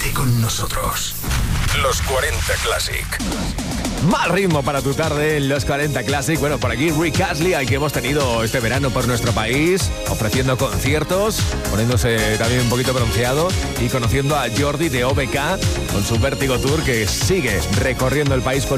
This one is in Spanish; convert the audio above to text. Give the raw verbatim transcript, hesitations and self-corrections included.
Quédate con nosotros. Los cuarenta Classic. Mal ritmo para tu tarde en Los cuarenta Classic. Bueno, por aquí Rick Astley, al que hemos tenido este verano por nuestro país, ofreciendo conciertos, poniéndose también un poquito bronceado, y conociendo a Jordi de O B K con su Vértigo Tour, que sigue recorriendo el país con